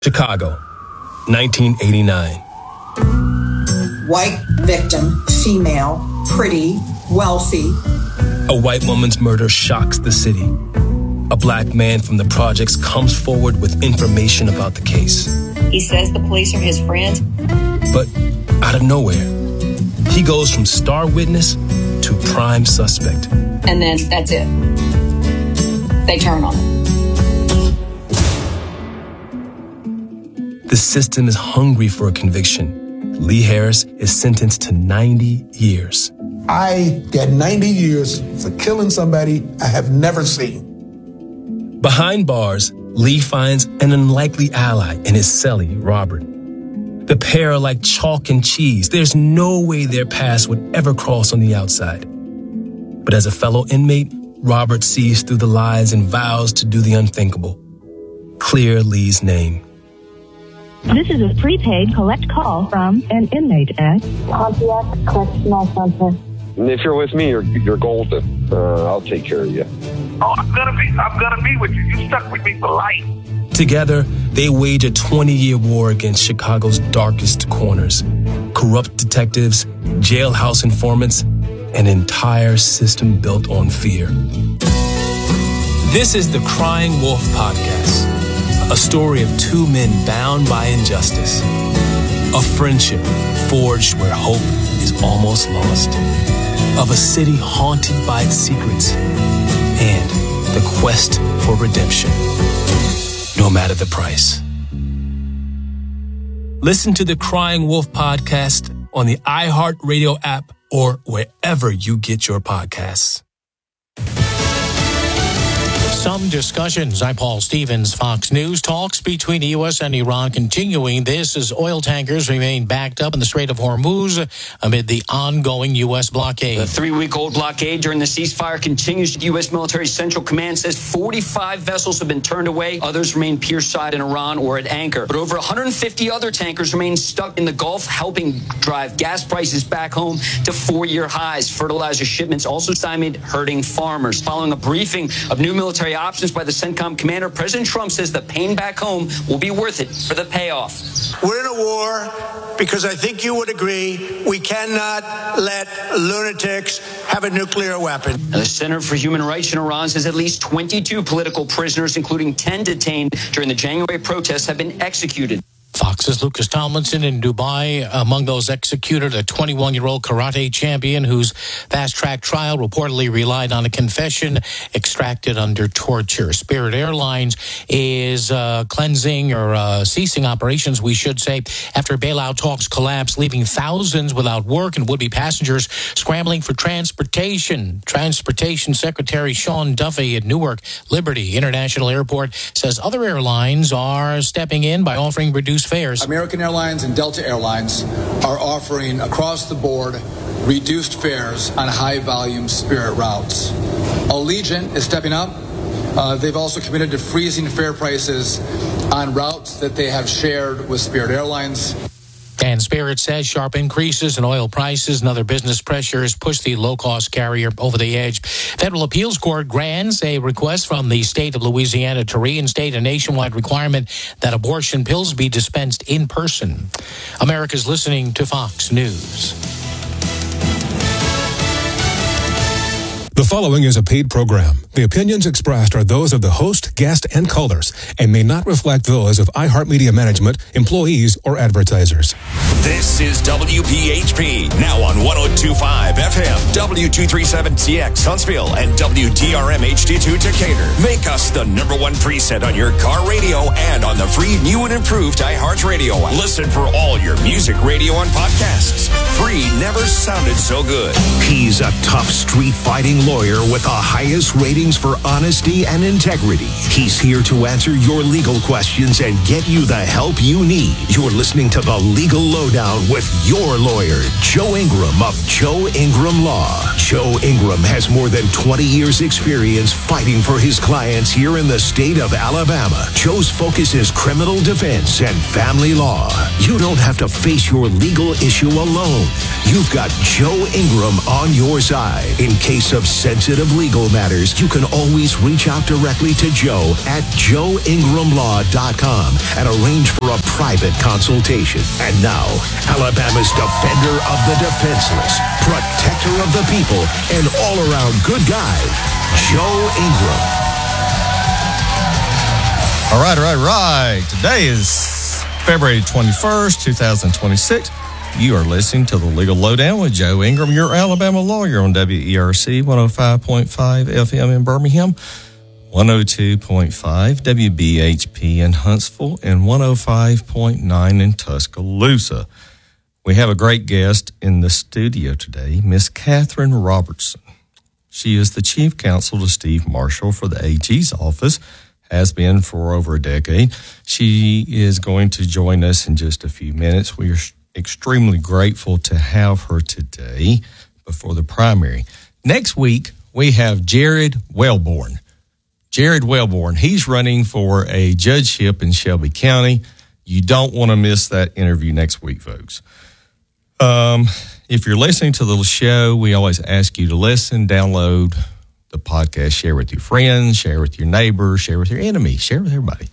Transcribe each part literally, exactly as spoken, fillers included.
Chicago, nineteen eighty-nine. White victim, female, pretty, wealthy. A white woman's murder shocks the city. A black man from the projects comes forward with information about the case. He says the police are his friends. But out of nowhere, he goes from star witness to prime suspect. And then that's it. They turn on him. The system is hungry for a conviction. Lee Harris is sentenced to ninety years. I got ninety years for killing somebody I have never seen. Behind bars, Lee finds an unlikely ally in his cellie, Robert. The pair are like chalk and cheese. There's no way their paths would ever cross on the outside. But as a fellow inmate, Robert sees through the lies and vows to do the unthinkable. Clear Lee's name. This is a prepaid collect call from an inmate at Pontiac Correctional Center. If you're with me, you're, you're golden. Uh, I'll take care of you. Oh, I'm gonna be, I'm gonna be with you. You stuck with me for life. Together, they wage a twenty-year war against Chicago's darkest corners. Corrupt detectives, jailhouse informants, an entire system built on fear. This is the Crying Wolf Podcast. A story of two men bound by injustice. A friendship forged where hope is almost lost. Of a city haunted by its secrets. And the quest for redemption. No matter the price. Listen to the Crying Wolf Podcast on the iHeartRadio app or wherever you get your podcasts. Some discussions. I'm Paul Stevens, Fox News. Talks between the U S and Iran continuing. This as oil tankers remain backed up in the Strait of Hormuz amid the ongoing U S blockade. The three-week-old blockade during the ceasefire continues. U S Military Central Command says forty-five vessels have been turned away. Others remain pierside in Iran or at anchor. But over one hundred fifty other tankers remain stuck in the Gulf, helping drive gas prices back home to four-year highs. Fertilizer shipments also stymied, hurting farmers. Following a briefing of new military options by the CENTCOM commander, President Trump says the pain back home will be worth it for the payoff. We're in a war because I think you would agree we cannot let lunatics have a nuclear weapon. Now, the Center for Human Rights in Iran says at least twenty-two political prisoners, including ten detained during the January protests, have been executed. Fox's Lucas Tomlinson in Dubai. Among those executed, a twenty-one-year-old karate champion whose fast-track trial reportedly relied on a confession extracted under torture. Spirit Airlines is uh, cleansing or uh, ceasing operations, we should say, after bailout talks collapsed, leaving thousands without work and would-be passengers scrambling for transportation. Transportation Secretary Sean Duffy at Newark Liberty International Airport says other airlines are stepping in by offering reduced fares. American Airlines and Delta Airlines are offering across the board reduced fares on high-volume Spirit routes. Allegiant is stepping up. Uh, they've also committed to freezing fare prices on routes that they have shared with Spirit Airlines. And Spirit says sharp increases in oil prices and other business pressures push the low-cost carrier over the edge. Federal Appeals Court grants a request from the state of Louisiana to reinstate a nationwide requirement that abortion pills be dispensed in person. America's listening to Fox News. The following is a paid program. The opinions expressed are those of the host, guest, and callers, and may not reflect those of iHeartMedia Management, employees, or advertisers. This is W P H P, now on one oh two point five F M, W two thirty-seven T X Huntsville, and W D R M H D two Decatur. Make us the number one preset on your car radio and on the free new and improved iHeartRadio app. Listen for all your music, radio, and podcasts. Free never sounded so good. He's a tough street fighting lawyer with the highest ratings for honesty and integrity. He's here to answer your legal questions and get you the help you need. You're listening to The Legal Lowdown with your lawyer, Joe Ingram of Joe Ingram Law. Joe Ingram has more than twenty years experience fighting for his clients here in the state of Alabama. Joe's focus is criminal defense and family law. You don't have to face your legal issue alone. You've got Joe Ingram on your side. In case of sensitive legal matters, you can always reach out directly to Joe at joe ingram law dot com and arrange for a private consultation. And now, Alabama's defender of the defenseless, protector of the people, and all-around good guy, Joe Ingram. All right, all right, right. Today is February twenty-first, twenty twenty-six. You are listening to the Legal Lowdown with Joe Ingram, your Alabama lawyer, on W E R C one oh five point five F M in Birmingham, one oh two point five W B H P in Huntsville, and one oh five point nine in Tuscaloosa. We have a great guest in the studio today, Miss Catherine Robertson. She is the chief counsel to Steve Marshall for the A G's office, has been for over a decade. She is going to join us in just a few minutes. We are extremely grateful to have her today before the primary. Next week, we have Jared Wellborn. Jared Wellborn, he's running for a judgeship in Shelby County. You don't want to miss that interview next week, folks. Um, if you're listening to the show, we always ask you to listen, download the podcast, share with your friends, share with your neighbors, share with your enemies, share with everybody.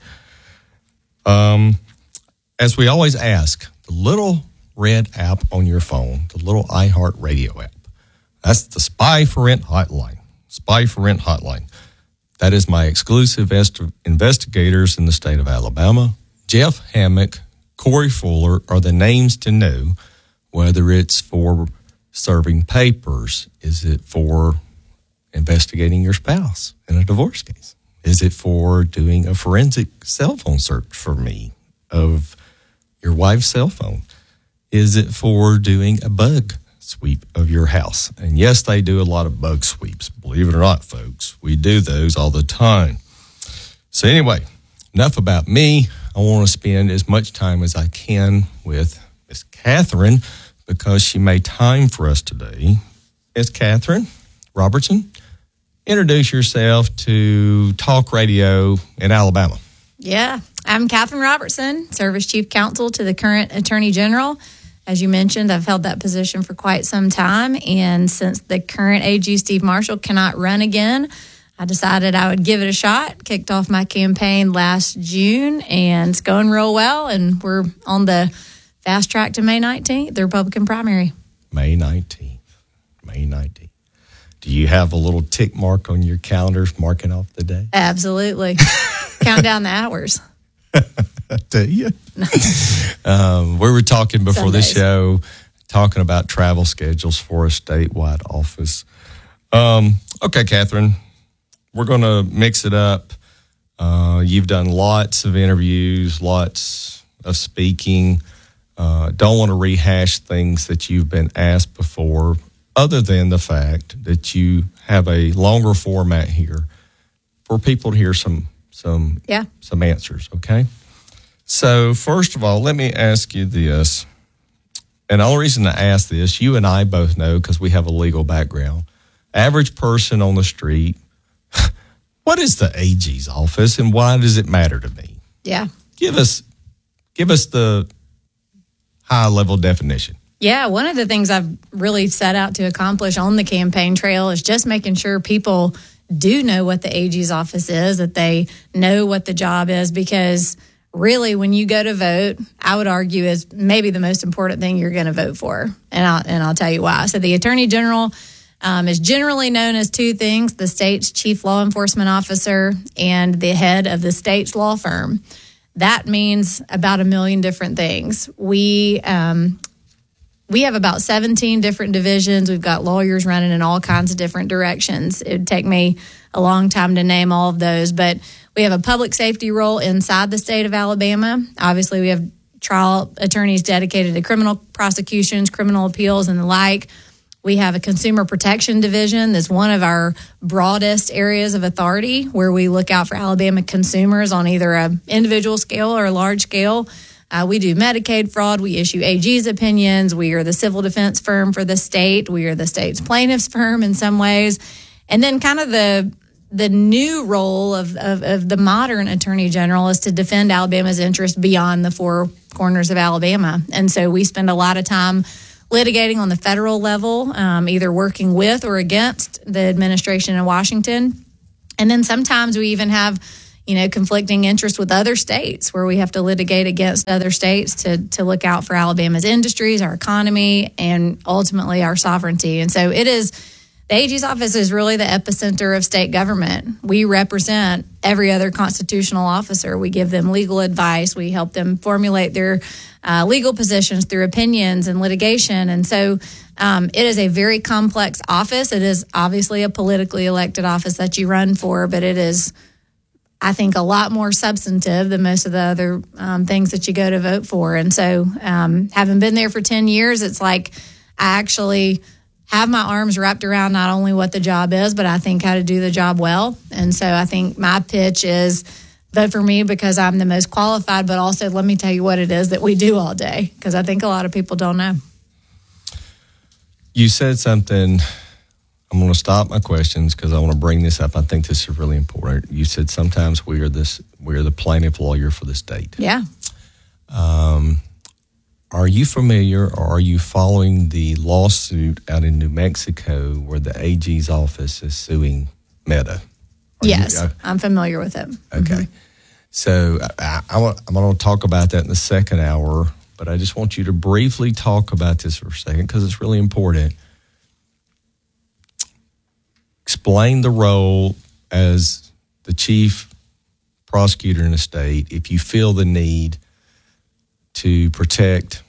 Um, as we always ask, the little red app on your phone, the little iHeartRadio app, that's the Spy for Rent hotline. Spy for Rent hotline. That is my exclusive est- investigators in the state of Alabama. Jeff Hammock, Corey Fuller are the names to know, whether it's for serving papers. Is it for investigating your spouse in a divorce case? Is it for doing a forensic cell phone search for me of your wife's cell phone? Is it for doing a bug sweep of your house? And yes, they do a lot of bug sweeps. Believe it or not, folks, we do those all the time. So anyway, enough about me. I want to spend as much time as I can with Miss Catherine because she made time for us today. Miss Catherine Robertson, introduce yourself to talk radio in Alabama. Yeah, I'm Catherine Robertson, Service Chief Counsel to the current Attorney General. As you mentioned, I've held that position for quite some time, and since the current A G, Steve Marshall, cannot run again, I decided I would give it a shot. Kicked off my campaign last June, and it's going real well, and we're on the fast track to May nineteenth, the Republican primary. May nineteenth. May nineteenth. Do you have a little tick mark on your calendars marking off the day? Absolutely. Count down the hours. Do you? um, we were talking before Sundays. the show, talking about travel schedules for a statewide office. Um, okay, Catherine, we're going to mix it up. Uh, you've done lots of interviews, lots of speaking. Uh, don't want to rehash things that you've been asked before, other than the fact that you have a longer format here for people to hear some some yeah. some answers, okay? So first of all, let me ask you this. And the only reason to ask this, you and I both know because we have a legal background. Average person on the street, what is the A G's office and why does it matter to me? Yeah. Give us give us the high-level definition. Yeah, one of the things I've really set out to accomplish on the campaign trail is just making sure people do know what the A G's office is, that they know what the job is, because really when you go to vote, I would argue is maybe the most important thing you're going to vote for. And I'll, and I'll tell you why. So the Attorney General um, is generally known as two things: the state's chief law enforcement officer and the head of the state's law firm. That means about a million different things. We um, we have about seventeen different divisions. We've got lawyers running in all kinds of different directions. It would take me a long time to name all of those, but we have a public safety role inside the state of Alabama. Obviously, we have trial attorneys dedicated to criminal prosecutions, criminal appeals, and the like. We have a consumer protection division that's one of our broadest areas of authority, where we look out for Alabama consumers on either an individual scale or a large scale. Uh, we do Medicaid fraud. We issue A G's opinions. We are the civil defense firm for the state. We are the state's plaintiff's firm in some ways. And then kind of the the new role of, of, of the modern attorney general is to defend Alabama's interest beyond the four corners of Alabama. And so we spend a lot of time litigating on the federal level, um, either working with or against the administration in Washington. And then sometimes we even have, you know, conflicting interests with other states where we have to litigate against other states to to look out for Alabama's industries, our economy, and ultimately our sovereignty. And so it is, the A G's office is really the epicenter of state government. We represent every other constitutional officer. We give them legal advice. We help them formulate their uh, legal positions through opinions and litigation. And so um, it is a very complex office. It is obviously a politically elected office that you run for, but it is, I think, a lot more substantive than most of the other um, things that you go to vote for. And so um, having been there for ten years, it's like I actually have my arms wrapped around not only what the job is, but I think how to do the job well. And so I think my pitch is vote for me because I'm the most qualified, but also let me tell you what it is that we do all day, because I think a lot of people don't know. You said something. I'm going to stop my questions because I want to bring this up. I think this is really important. You said sometimes we are this, we are the plaintiff lawyer for the state. Yeah. Um, are you familiar or are you following the lawsuit out in New Mexico where the A G's office is suing Meta? Are yes, you, uh, I'm familiar with it. Okay. Mm-hmm. So I, I, I, I'm going to talk about that in the second hour, but I just want you to briefly talk about this for a second because it's really important. Explain the role as the chief prosecutor in the state if you feel the need to protect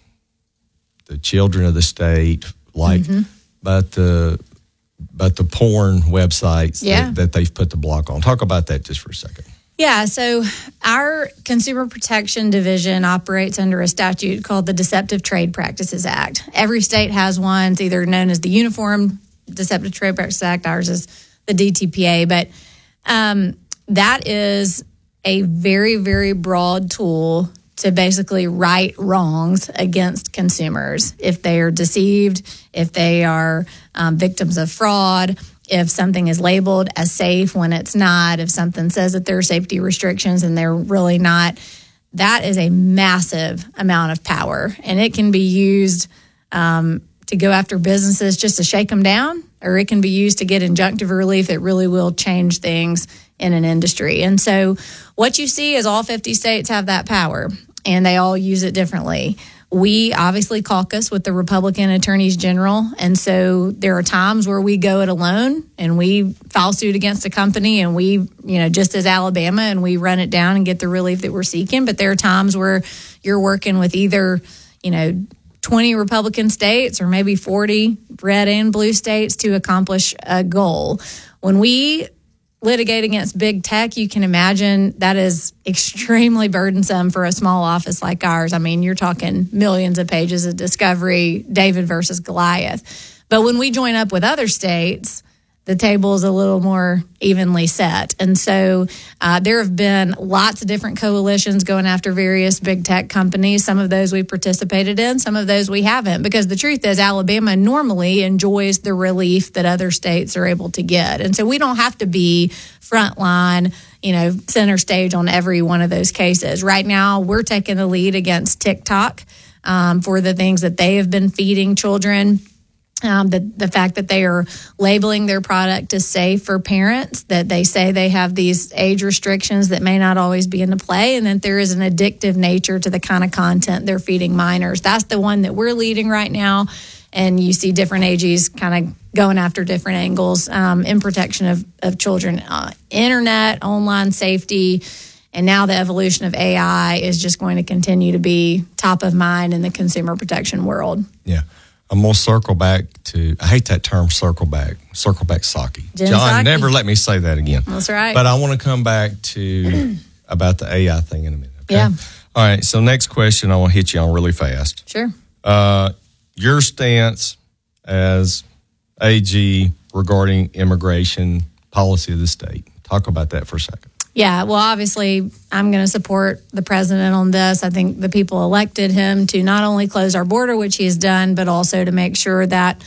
the children of the state, like mm-hmm. but the but the porn websites yeah. that, that they've put the block on. Talk about that just for a second. Yeah, so our Consumer Protection Division operates under a statute called the Deceptive Trade Practices Act. Every state has one. It's either known as the Uniform Deceptive Trade Practices Act. Ours is the D T P A. But um, that is a very, very broad tool to basically right wrongs against consumers. If they are deceived, if they are um, victims of fraud, if something is labeled as safe when it's not, if something says that there are safety restrictions and they're really not, that is a massive amount of power. And it can be used um, to go after businesses just to shake them down, or it can be used to get injunctive relief that really will change things in an industry. And so what you see is all fifty states have that power, and they all use it differently. We obviously caucus with the Republican attorneys general, and so there are times where we go it alone and we file suit against a company, and we, you know, just as Alabama, and we run it down and get the relief that we're seeking. But there are times where you're working with either, you know, twenty Republican states or maybe forty red and blue states to accomplish a goal. When we litigate against big tech, you can imagine that is extremely burdensome for a small office like ours. I mean, you're talking millions of pages of discovery, David versus Goliath. But when we join up with other states, the table is a little more evenly set. And so uh, there have been lots of different coalitions going after various big tech companies. Some of those we participated in, some of those we haven't, because the truth is Alabama normally enjoys the relief that other states are able to get. And so we don't have to be frontline, you know, center stage on every one of those cases. Right now, we're taking the lead against TikTok um, for the things that they have been feeding children. Um, the, the fact that they are labeling their product as safe for parents, that they say they have these age restrictions that may not always be into play, and that there is an addictive nature to the kind of content they're feeding minors. That's the one that we're leading right now, and you see different A Gs kind of going after different angles um, in protection of, of children. Uh, internet, online safety, and now the evolution of A I is just going to continue to be top of mind in the consumer protection world. Yeah. I'm going to circle back to, I hate that term, circle back, circle back Psaki. Jen John, Psaki. Never let me say that again. That's right. But I want to come back to about the A I thing in a minute. Okay? Yeah. All right. So next question I want to hit you on really fast. Sure. Uh, your stance as A G regarding immigration policy of the state. Talk about that for a second. Yeah, well, obviously, I'm going to support the president on this. I think the people elected him to not only close our border, which he has done, but also to make sure that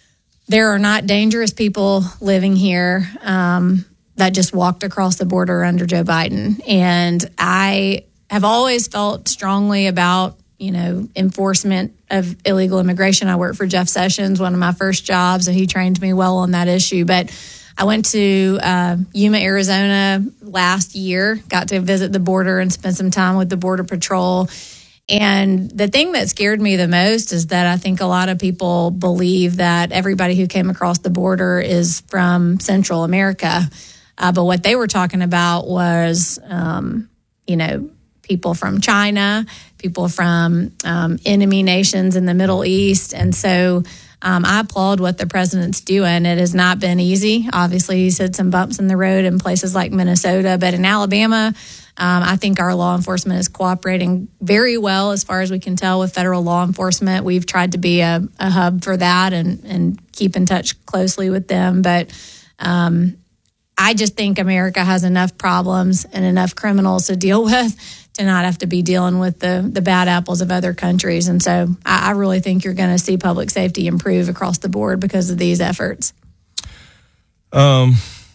there are not dangerous people living here um, that just walked across the border under Joe Biden. And I have always felt strongly about, you know, enforcement of illegal immigration. I worked for Jeff Sessions, one of my first jobs, and he trained me well on that issue. But I went to uh, Yuma, Arizona last year, got to visit the border and spend some time with the Border Patrol. And the thing that scared me the most is that I think a lot of people believe that everybody who came across the border is from Central America. Uh, but what they were talking about was, um, you know, people from China, people from um, enemy nations in the Middle East. And so um, I applaud what the president's doing. It has not been easy. Obviously, he's hit some bumps in the road in places like Minnesota. But in Alabama, um, I think our law enforcement is cooperating very well as far as we can tell with federal law enforcement. We've tried to be a, a hub for that and, and keep in touch closely with them. But um, I just think America has enough problems and enough criminals to deal with to not have to be dealing with the, the bad apples of other countries. And so I, I really think you're going to see public safety improve across the board because of these efforts. Um,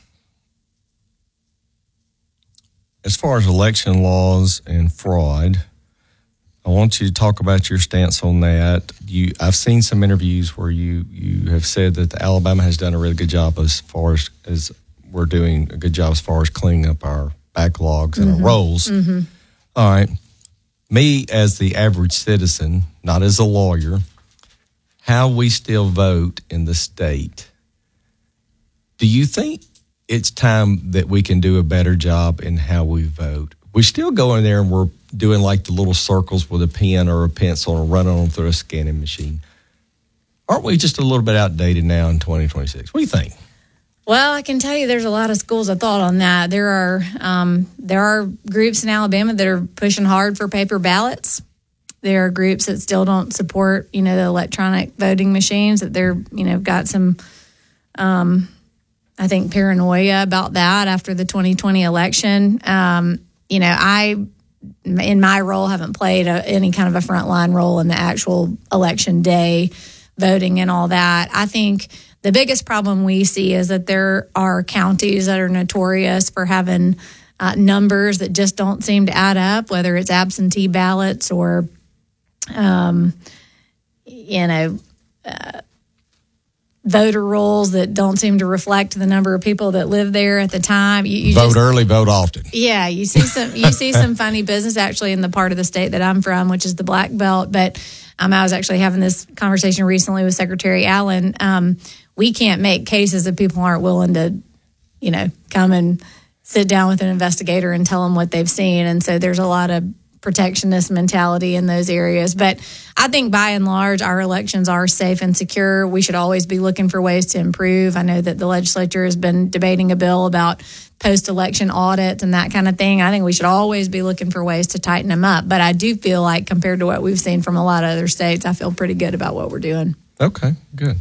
as far as election laws and fraud, I want you to talk about your stance on that. You, I've seen some interviews where you, you have said that Alabama has done a really good job as far as, as we're doing a good job as far as cleaning up our backlogs and Mm-hmm. our rolls. Mm-hmm. All right. Me as the average citizen, not as a lawyer, how we still vote in the state. Do you think it's time that we can do a better job in how we vote? We still go in there and we're doing like the little circles with a pen or a pencil and running them through a scanning machine. Aren't we just a little bit outdated now in twenty twenty-six? What do you think? Well, I can tell you there's a lot of schools of thought on that. There are um, there are groups in Alabama that are pushing hard for paper ballots. There are groups that still don't support, you know, the electronic voting machines, that they're, you know, got some, um, I think, paranoia about that after the twenty twenty election. Um, you know, I, in my role, haven't played a, any kind of a frontline role in the actual election day voting and all that. I think the biggest problem we see is that there are counties that are notorious for having uh, numbers that just don't seem to add up, whether it's absentee ballots or, um, you know, uh, voter rolls that don't seem to reflect the number of people that live there at the time. You, you vote just, early, vote often. Yeah, you see some you see some funny business actually in the part of the state that I'm from, which is the Black Belt. But um, I was actually having this conversation recently with Secretary Allen. Um, we can't make cases if people aren't willing to, you know, come and sit down with an investigator and tell them what they've seen. And so there's a lot of protectionist mentality in those areas. But I think by and large, our elections are safe and secure. We should always be looking for ways to improve. I know that the legislature has been debating a bill about post-election audits and that kind of thing. I think we should always be looking for ways to tighten them up. But I do feel like compared to what we've seen from a lot of other states, I feel pretty good about what we're doing. Okay, good.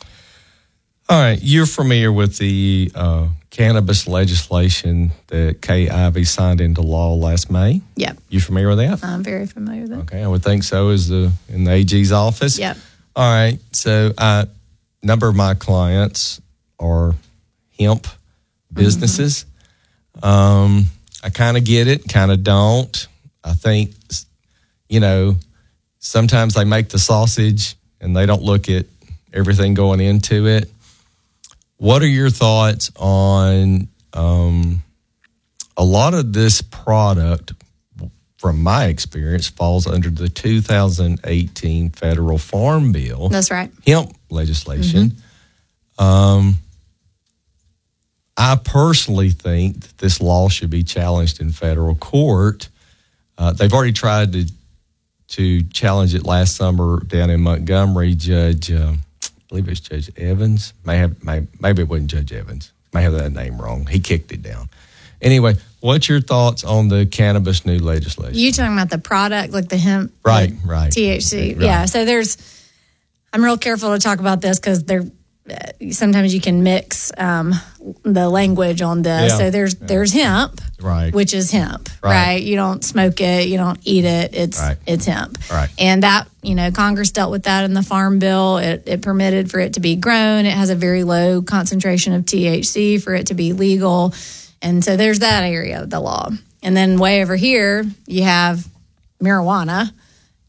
All right, you're familiar with the uh, cannabis legislation that Kay Ivey signed into law last May? Yep. You familiar with that? I'm very familiar with it. Okay, I would think so. Is the in the A G's office? Yep. All right. So, a number of my clients are hemp businesses. Mm-hmm. Um, I kind of get it, kind of don't. I think, you know, sometimes they make the sausage and they don't look at everything going into it. What are your thoughts on um, a lot of this product, from my experience, falls under the two thousand eighteen Federal Farm Bill. That's right. Hemp legislation. Mm-hmm. Um, I personally think that this law should be challenged in federal court. Uh, they've already tried to to challenge it last summer down in Montgomery. Judge, uh, I believe it's Judge Evans. May have, may, maybe it wasn't Judge Evans. May have that name wrong. He kicked it down. Anyway, what's your thoughts on the cannabis new legislation? You talking about the product, like the hemp, right, like right, T H C? right. Yeah. So there's, I'm real careful to talk about this because there, sometimes you can mix um, the language on this. Yeah. So there's yeah. there's hemp, right, which is hemp, right. right? You don't smoke it, you don't eat it. It's right. it's hemp, right? And that, you know, Congress dealt with that in the Farm Bill. It, it permitted for it to be grown. It has a very low concentration of T H C for it to be legal, and so there's that area of the law. And then way over here, you have marijuana,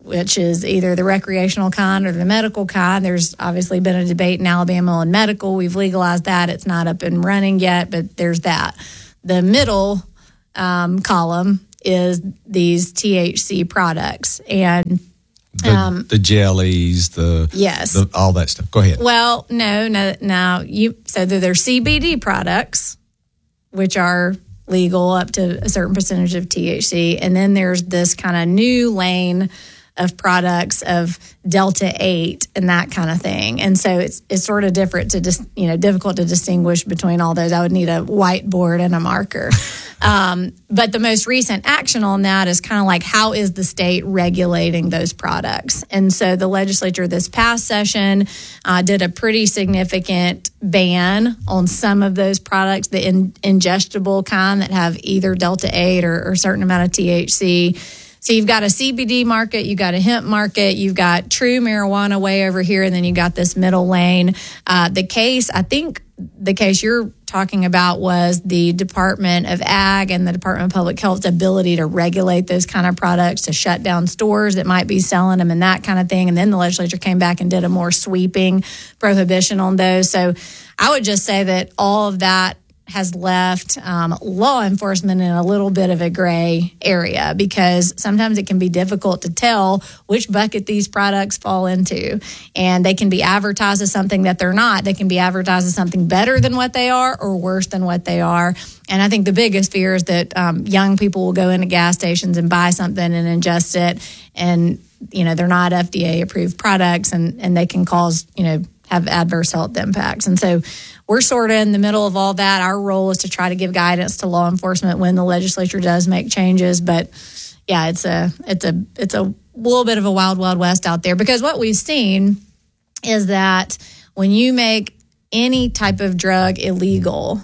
which is either the recreational kind or the medical kind. There's obviously been a debate in Alabama on medical. We've legalized that. It's not up and running yet, but there's that. The middle um, column is these T H C products. And the, um, the jellies, the, yes. the all that stuff. Go ahead. Well, no, no, no. You, so they're C B D products, which are legal up to a certain percentage of T H C. And then there's this kind of new lane of products of Delta eight and that kind of thing. And so it's it's sort of different to just, you know, difficult to distinguish between all those. I would need a whiteboard and a marker. um, but the most recent action on that is kind of like, how is the state regulating those products? And so the legislature this past session uh, did a pretty significant ban on some of those products, the in, ingestible kind that have either Delta eight or, or a certain amount of T H C. So you've got a C B D market, you've got a hemp market, you've got true marijuana way over here, and then you've got this middle lane. Uh, the case, I think the case you're talking about was the Department of Ag and the Department of Public Health's ability to regulate those kind of products, to shut down stores that might be selling them and that kind of thing. And then the legislature came back and did a more sweeping prohibition on those. So I would just say that all of that has left um, law enforcement in a little bit of a gray area, because sometimes it can be difficult to tell which bucket these products fall into. And they can be advertised as something that they're not. They can be advertised as something better than what they are or worse than what they are. And I think the biggest fear is that um, young people will go into gas stations and buy something and ingest it. And, you know, they're not F D A approved products, and, and they can cause, you know, have adverse health impacts. And so we're sort of in the middle of all that. Our role is to try to give guidance to law enforcement when the legislature does make changes. But yeah, it's a it's a it's a little bit of a wild, wild west out there, because what we've seen is that when you make any type of drug illegal,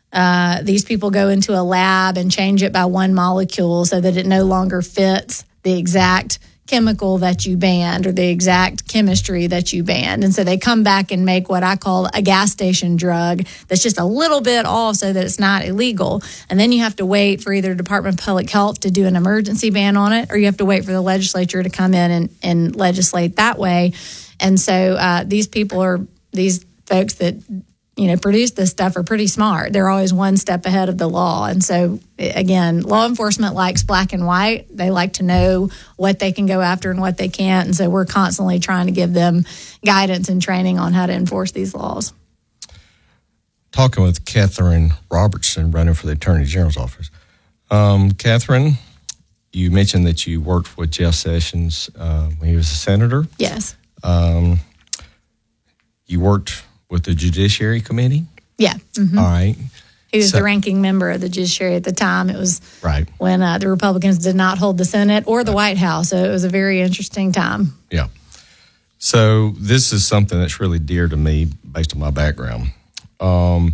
uh, these people go into a lab and change it by one molecule so that it no longer fits the exact chemical that you banned or the exact chemistry that you banned. And so they come back and make what I call a gas station drug that's just a little bit off so that it's not illegal. And then you have to wait for either Department of Public Health to do an emergency ban on it, or you have to wait for the legislature to come in and, and legislate that way. And so uh, these people are, these folks that, you know, produce this stuff are pretty smart. They're always one step ahead of the law. And so, again, law enforcement likes black and white. They like to know what they can go after and what they can't. And so we're constantly trying to give them guidance and training on how to enforce these laws. Talking with Catherine Robertson, running for the Attorney General's office. Um, Catherine, you mentioned that you worked with Jeff Sessions uh, when he was a senator. Yes. Um, you worked with the Judiciary Committee? Yeah. Mm-hmm. All right. He was so, the ranking member of the Judiciary at the time. It was right when uh, the Republicans did not hold the Senate or the White House. So it was a very interesting time. Yeah. So this is something that's really dear to me based on my background. Um,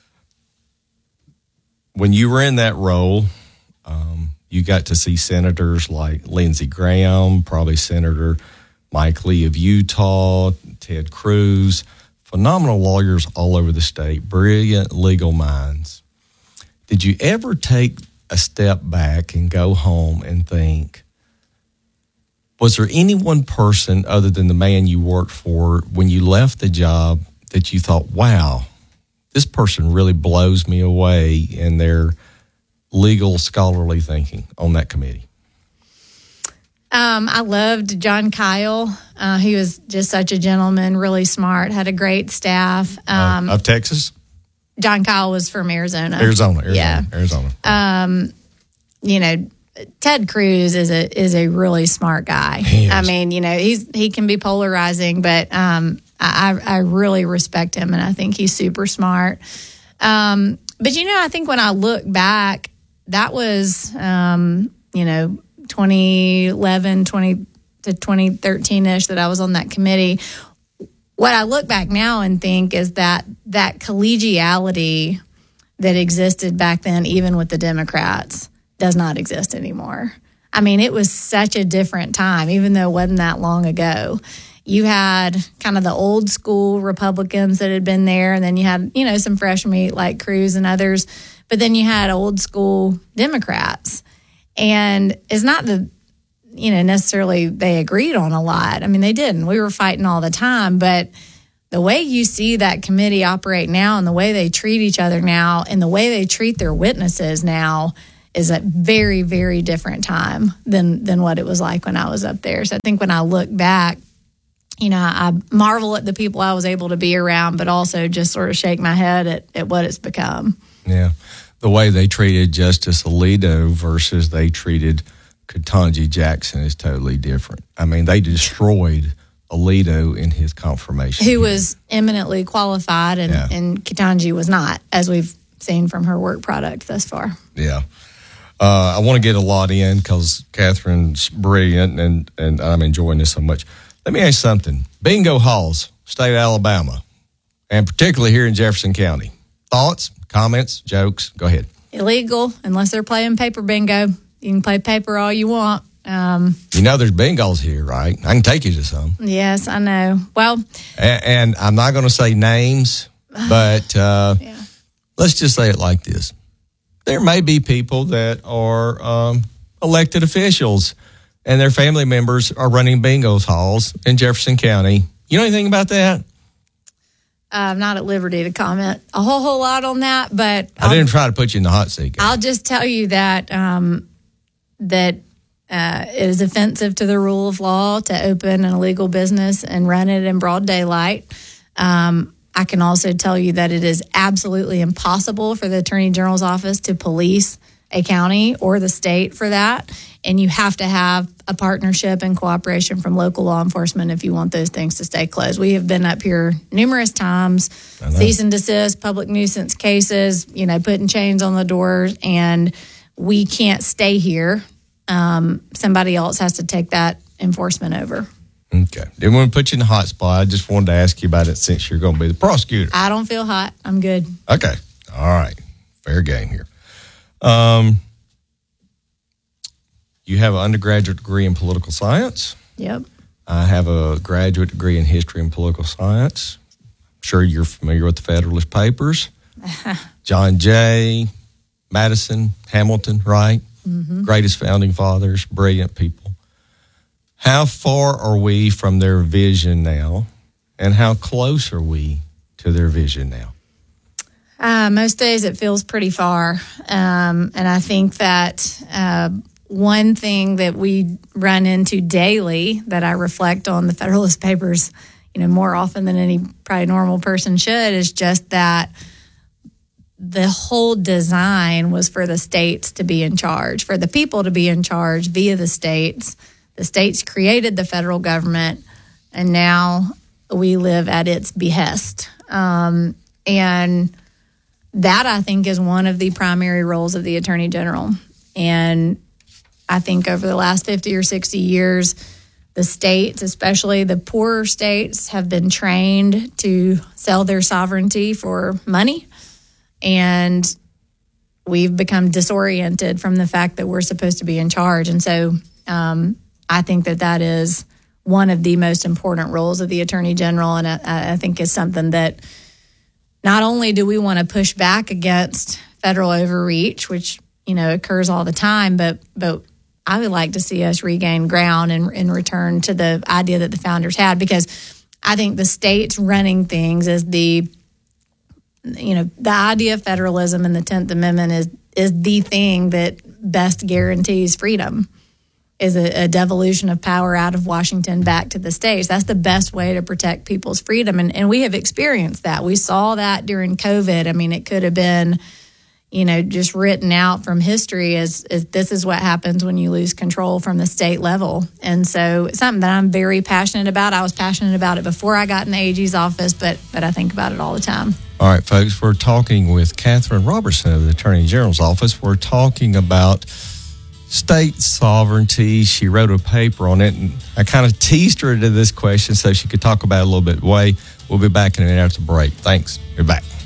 when you were in that role, um, you got to see senators like Lindsey Graham, probably Senator Mike Lee of Utah, Ted Cruz, phenomenal lawyers all over the state, brilliant legal minds. Did you ever take a step back and go home and think, was there any one person other than the man you worked for when you left the job that you thought, wow, this person really blows me away in their legal scholarly thinking on that committee? Um, I loved John Kyle. Uh, he was just such a gentleman, really smart, had a great staff. Um, uh, of Texas? John Kyle was from Arizona. Arizona, Arizona, yeah. Arizona. Um, you know, Ted Cruz is a is a really smart guy. I mean, you know, he's he can be polarizing, but um, I I really respect him, and I think he's super smart. Um, but you know, I think when I look back, that was um, you know, twenty eleven, twenty to twenty thirteen-ish that I was on that committee. What I look back now and think is that that collegiality that existed back then, even with the Democrats, does not exist anymore. I mean, it was such a different time, even though it wasn't that long ago. You had kind of the old school Republicans that had been there, and then you had, you know, some fresh meat like Cruz and others, but then you had old school Democrats. And it's not the you know, necessarily they agreed on a lot. I mean, they didn't. We were fighting all the time, but the way you see that committee operate now and the way they treat each other now and the way they treat their witnesses now is a very, very different time than than what it was like when I was up there. So I think when I look back, you know, I marvel at the people I was able to be around, but also just sort of shake my head at, at what it's become. Yeah. The way they treated Justice Alito versus they treated Ketanji Jackson is totally different. I mean, they destroyed Alito in his confirmation. Who was eminently qualified, and, Yeah. and Ketanji was not, as we've seen from her work product thus far. Yeah. Uh, I want to get a lot in because Catherine's brilliant and, and I'm enjoying this so much. Let me ask you something. Bingo halls, state of Alabama, and particularly here in Jefferson County. Thoughts, comments, jokes? Go ahead. Illegal, unless they're playing paper bingo. You can play paper all you want. Um, You know there's bingos here, right? I can take you to some. yes, I know. Well, And, and I'm not going to say names, but uh, let's just say it like this. There may be people that are um, elected officials and their family members are running bingo halls in Jefferson County. You know anything about that? I'm not at liberty to comment a whole, whole lot on that, but I didn't try to put you in the hot seat. I'll just tell you that um, that uh, it is offensive to the rule of law to open an illegal business and run it in broad daylight. Um, I can also tell you that it is absolutely impossible for the Attorney General's office to police a county or the state for that. And you have to have a partnership and cooperation from local law enforcement if you want those things to stay closed. We have been up here numerous times, cease and desist, public nuisance cases, you know, putting chains on the doors, and we can't stay here. Um, somebody else has to take that enforcement over. Okay. Didn't want to put you in the hot spot. I just wanted to ask you about it since you're going to be the prosecutor. I don't feel hot. I'm good. Okay. All right. Fair game here. Um, you have an undergraduate degree in political science. Yep. I have a graduate degree in history and political science. I'm sure you're familiar with the Federalist Papers. John Jay, Madison, Hamilton, right? Mm-hmm. Greatest founding fathers, brilliant people. How far are we from their vision now, and how close are we to their vision now? Uh, most days it feels pretty far. Um, and I think that uh, one thing that we run into daily that I reflect on the Federalist Papers, you know, more often than any probably normal person should, is just that the whole design was for the states to be in charge, for the people to be in charge via the states. The states created the federal government, and now we live at its behest. Um, and that, I think, is one of the primary roles of the Attorney General. And I think over the last fifty or sixty years, the states, especially the poorer states, have been trained to sell their sovereignty for money. And we've become disoriented from the fact that we're supposed to be in charge. And so um, I think that that is one of the most important roles of the Attorney General. And I, I think is something that not only do we want to push back against federal overreach, which, you know, occurs all the time, but but I would like to see us regain ground and, and return to the idea that the founders had, because I think the states running things is the, you know, the idea of federalism and the tenth Amendment is is the thing that best guarantees freedom, is a, a devolution of power out of Washington back to the states. That's the best way to protect people's freedom. And, and we have experienced that. We saw that during COVID. I mean, it could have been, you know, just written out from history as, as this is what happens when you lose control from the state level. And so it's something that I'm very passionate about. I was passionate about it before I got in the A G's office, but but I think about it all the time. All right, folks, we're talking with Catherine Robertson of the Attorney General's office. We're talking about state sovereignty. She wrote a paper on it, and I kind of teased her into this question so she could talk about it a little bit. Way, we'll be back in a minute after the break. Thanks. You're back.